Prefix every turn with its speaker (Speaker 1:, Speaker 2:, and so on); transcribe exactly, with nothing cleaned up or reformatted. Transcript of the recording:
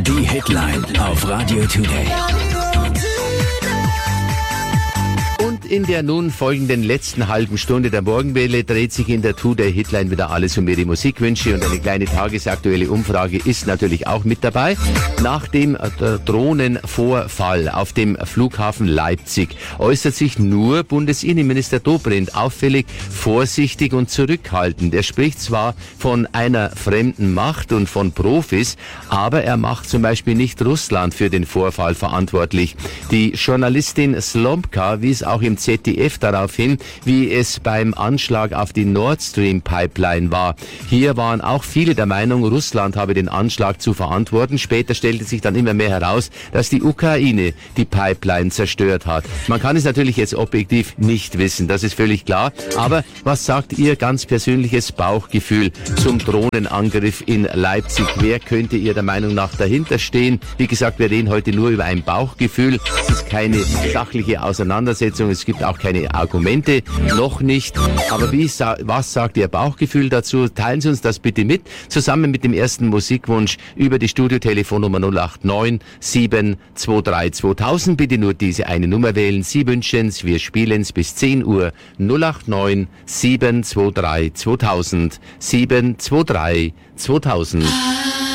Speaker 1: Die Hitline auf Radio Today.
Speaker 2: Und in der nun folgenden letzten halben Stunde der Morgenwelle dreht sich in der Today Hitline wieder alles um Ihre Musikwünsche und eine kleine tagesaktuelle Umfrage ist natürlich auch mit dabei. Nach dem Drohnenvorfall auf dem Flughafen Leipzig äußert sich nur Bundesinnenminister Dobrindt auffällig vorsichtig und zurückhaltend. Er spricht zwar von einer fremden Macht und von Profis, aber er macht zum Beispiel nicht Russland für den Vorfall verantwortlich. Die Journalistin Slomka wies auch im Z D F darauf hin, wie es beim Anschlag auf die Nord Stream Pipeline war. Hier waren auch viele der Meinung, Russland habe den Anschlag zu verantworten. Später stellte sich dann immer mehr heraus, dass die Ukraine die Pipeline zerstört hat. Man kann es natürlich jetzt objektiv nicht wissen, das ist völlig klar. Aber was sagt Ihr ganz persönliches Bauchgefühl zum Drohnenangriff in Leipzig? Wer könnte Ihrer Meinung nach dahinter stehen? Wie gesagt, wir reden heute nur über ein Bauchgefühl. Es ist keine sachliche Auseinandersetzung. Es gibt auch keine Argumente, noch nicht. Aber wie, was sagt Ihr Bauchgefühl dazu? Teilen Sie uns das bitte mit, zusammen mit dem ersten Musikwunsch über die Studiotelefonnummer null acht neun sieben zwei drei zweitausend. Bitte nur diese eine Nummer wählen. Sie wünschen es, wir spielen es bis zehn Uhr. null acht neun sieben zwei drei zweitausend. sieben zwei drei zweitausend.